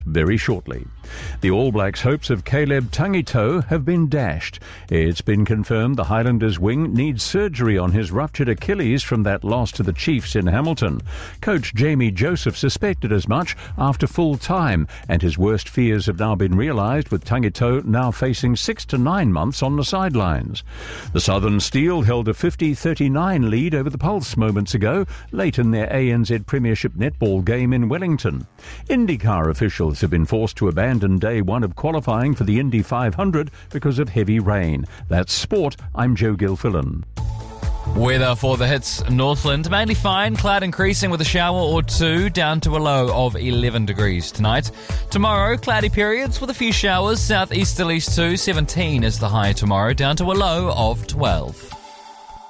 very shortly. The All Blacks' hopes of Caleb Tangito have been dashed. It's been confirmed the Highlanders wing needs surgery on his ruptured Achilles from that loss to the Chiefs in Hamilton. Coach Jamie Joseph suspected as much after full time, and his worst fears have now been realised, with Tangito now facing 6 to 9 months on the sidelines. The Southern Steel held a 50-39 lead over the Pulse moments ago, late in their ANZ Premiership netball game in Wellington. IndyCar officials have been forced to abandon day one of qualifying for the Indy 500 because of heavy rain. That's sport. I'm Joe Gilfillan. Weather for the hits Northland, mainly fine, cloud increasing with a shower or two, down to a low of 11 degrees tonight. Tomorrow, cloudy periods with a few showers, southeasterlies too, 17 is the high tomorrow, down to a low of 12.